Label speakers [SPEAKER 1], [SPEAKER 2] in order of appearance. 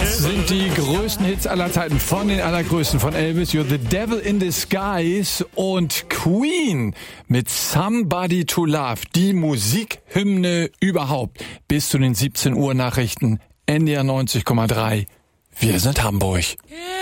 [SPEAKER 1] Das sind die größten Hits aller Zeiten von den allergrößten, von Elvis, You're the Devil in Disguise und Queen mit Somebody to Love, die Musikhymne überhaupt. Bis zu den 17 Uhr Nachrichten, NDR 90,3. Wir sind Hamburg.